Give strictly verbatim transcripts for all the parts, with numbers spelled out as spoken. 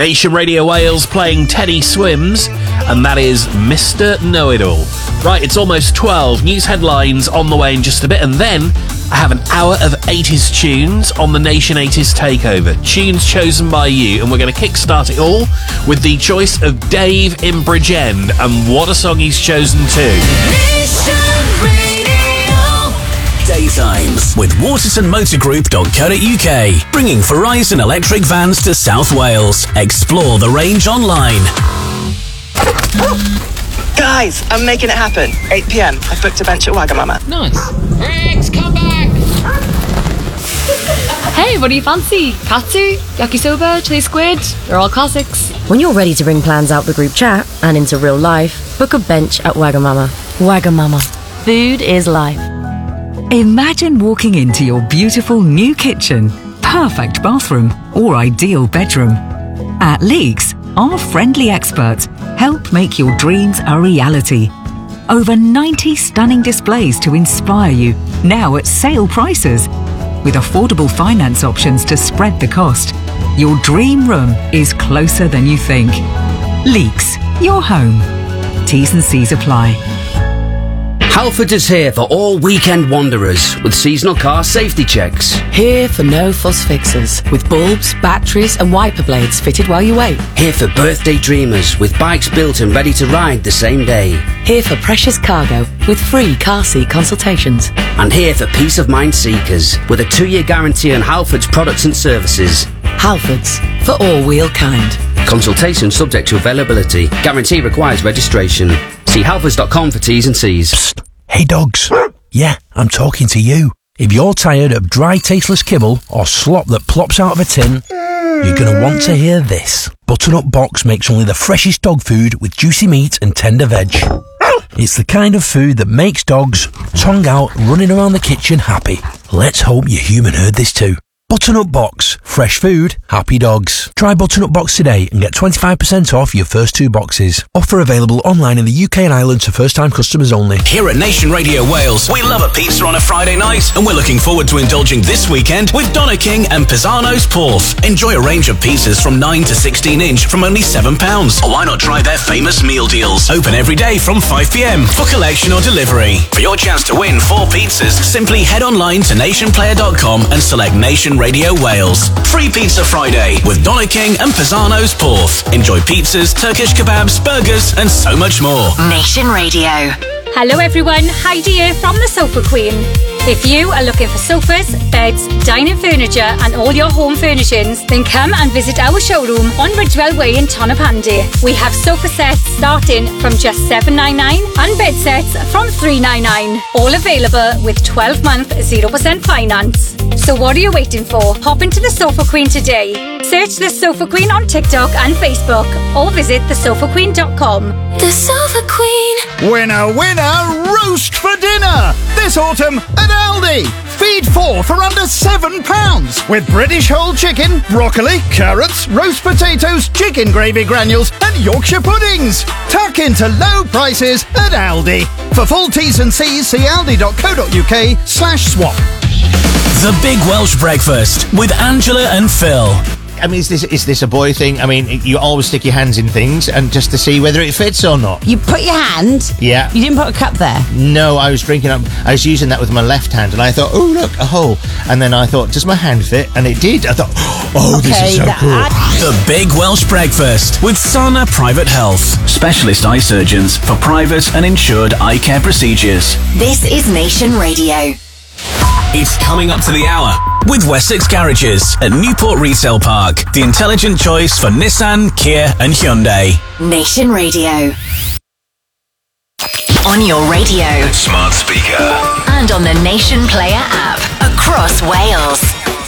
Nation Radio Wales playing Teddy Swims, and that is Mister Know-It-All. Right, it's almost twelve. News headlines on the way in just a bit, and then I have an hour of eighties tunes on the Nation eighties Takeover. Tunes chosen by you, and we're going to kickstart it all with the choice of Dave in Bridgend, and what a song he's chosen too. Nation Radio. Daytimes with waterton motor group dot co dot uk, bringing Verizon electric vans to South Wales. Explore the range online. Guys, I'm making it happen. eight p.m. I've booked a bench at Wagamama. Nice. Rex, come back! Hey, what do you fancy? Katsu, yakisoba, chili squid? They're all classics. When you're ready to bring plans out the group chat and into real life, book a bench at Wagamama. Wagamama. Food is life. Imagine walking into your beautiful new kitchen, perfect bathroom, or ideal bedroom. At Leeks, our friendly experts help make your dreams a reality. Over ninety stunning displays to inspire you, now at sale prices. With affordable finance options to spread the cost, your dream room is closer than you think. Leeks, your home. T's and C's apply. Halford is here for all weekend wanderers with seasonal car safety checks. Here for no fuss fixes, with bulbs, batteries and wiper blades fitted while you wait. Here for birthday dreamers with bikes built and ready to ride the same day. Here for precious cargo with free car seat consultations. And here for peace of mind seekers with a two-year guarantee on Halford's products and services. Halfords, for all wheel kind. Consultation subject to availability. Guarantee requires registration. See halfords dot com for T's and C's. Psst. Hey dogs. Yeah, I'm talking to you. If you're tired of dry, tasteless kibble or slop that plops out of a tin, you're going to want to hear this. Butternut Box makes only the freshest dog food with juicy meat and tender veg. It's the kind of food that makes dogs, tongue out, running around the kitchen happy. Let's hope your human heard this too. Butternut Box. Fresh food, happy dogs. Try Butternut Box today and get twenty-five percent off your first two boxes. Offer available online in the U K and Ireland to first-time customers only. Here at Nation Radio Wales, we love a pizza on a Friday night, and we're looking forward to indulging this weekend with Donna King and Pisano's Porth. Enjoy a range of pizzas from nine to sixteen inch from only seven pounds. Or why not try their famous meal deals? Open every day from five p.m. for collection or delivery. For your chance to win four pizzas, simply head online to nation player dot com and select Nation Radio Wales. Free Pizza Friday with Donna King and Pisano's Porth. Enjoy pizzas, Turkish kebabs, burgers and so much more. Nation Radio. Hello everyone, Heidi here from the Sofa Queen. If you are looking for sofas, beds, dining furniture and all your home furnishings, then come and visit our showroom on Ridgewell Way in Tonopandi. We have sofa sets starting from just seven ninety-nine and bed sets from three ninety-nine. All available with twelve month zero percent finance. So what are you waiting for? Hop into the Sofa Queen today. Search the Sofa Queen on TikTok and Facebook or visit the sofa queen dot com. The Sofa Queen. Winner, winner, roast for dinner. This autumn at Aldi. Feed four for under seven pounds. With British whole chicken, broccoli, carrots, roast potatoes, chicken gravy granules and Yorkshire puddings. Tuck into low prices at Aldi. For full T's and C's, see aldi dot co dot uk slash swap. The Big Welsh Breakfast with Angela and Phil. I mean, is this is this a boy thing? I mean, you always stick your hands in things and just to see whether it fits or not. You put your hand? Yeah. You didn't put a cup there? No, I was drinking up. I was using that with my left hand, and I thought, oh look, a hole. And then I thought, does my hand fit? And it did. I thought, oh, okay, this is so that, cool. I... The Big Welsh Breakfast with Sana Private Health. Specialist eye surgeons for private and insured eye care procedures. This is Nation Radio. It's coming up to the hour with Wessex Garages at Newport Retail Park. The intelligent choice for Nissan, Kia and Hyundai. Nation Radio. On your radio. Smart speaker. And on the Nation Player app. Across Wales.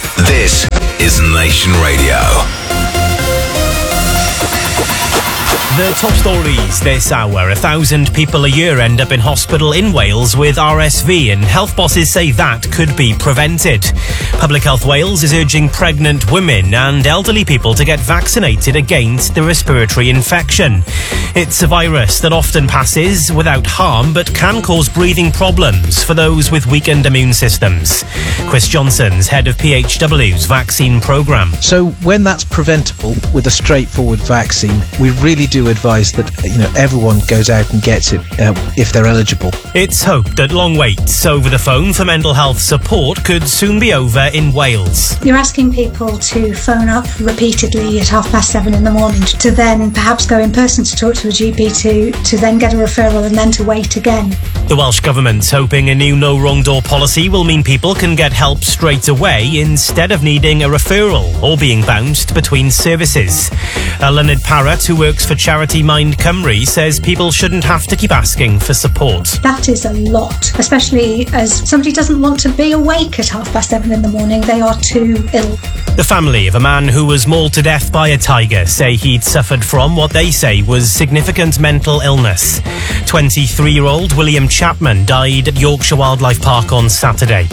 This is Nation Radio. The top stories this hour. A thousand people a year end up in hospital in Wales with R S V, and health bosses say that could be prevented. Public Health Wales is urging pregnant women and elderly people to get vaccinated against the respiratory infection. It's a virus that often passes without harm but can cause breathing problems for those with weakened immune systems. Chris Johnson's head of P H W's vaccine programme. So when that's preventable with a straightforward vaccine, we really do advise that, you know, everyone goes out and gets it uh, if they're eligible. It's hoped that long waits over the phone for mental health support could soon be over in Wales. You're asking people to phone up repeatedly at half past seven in the morning to then perhaps go in person to talk to a G P to, to then get a referral and then to wait again. The Welsh Government's hoping a new no wrong door policy will mean people can get help straight away instead of needing a referral or being bounced between services. Uh, Leonard Parrott, who works for charity Mind Cymru, says people shouldn't have to keep asking for support. That is a lot, especially as somebody doesn't want to be awake at half past seven in the morning. They are too ill. The family of a man who was mauled to death by a tiger say he'd suffered from what they say was significant mental illness. twenty-three-year-old William Chapman died at Yorkshire Wildlife Park on Saturday.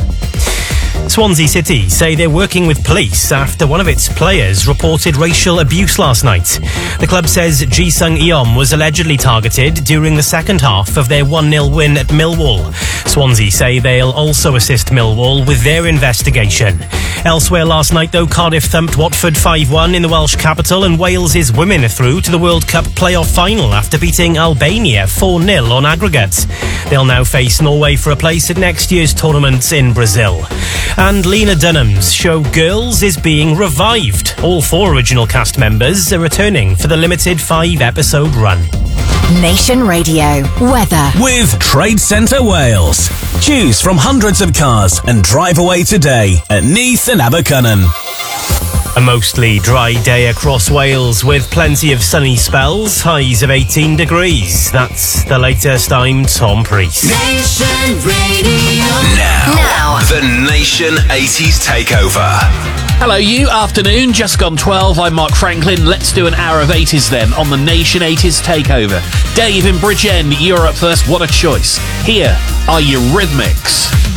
Swansea City say they're working with police after one of its players reported racial abuse last night. The club says Ji-sung Eom was allegedly targeted during the second half of their one nil win at Millwall. Swansea say they'll also assist Millwall with their investigation. Elsewhere last night, though, Cardiff thumped Watford five one in the Welsh capital, and Wales's women are through to the World Cup playoff final after beating Albania four nil on aggregate. They'll now face Norway for a place at next year's tournaments in Brazil. And Lena Dunham's show Girls is being revived. All four original cast members are returning for the limited five-episode run. Nation Radio weather with Trade Centre Wales. Choose from hundreds of cars and drive away today at Neath and Abercynon. A mostly dry day across Wales with plenty of sunny spells, highs of eighteen degrees. That's the latest. I'm Tom Priest. Nation Radio. Now, now. The Nation eighties Takeover. Hello, you. Afternoon, just gone twelve. I'm Mark Franklin. Let's do an hour of eighties then on the Nation eighties Takeover. Dave in Bridgend, you're up first. What a choice. Here are your Rhythmics.